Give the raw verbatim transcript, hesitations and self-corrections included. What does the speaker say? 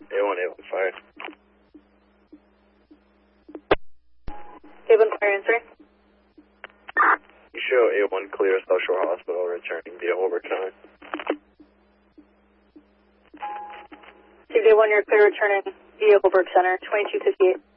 A one, A one, fire. A one, fire, answer. You show A one clear South Shore Hospital, returning via Holbrook Center. Steve A one, you're clear returning via Holbrook Center, twenty-two fifty-eight.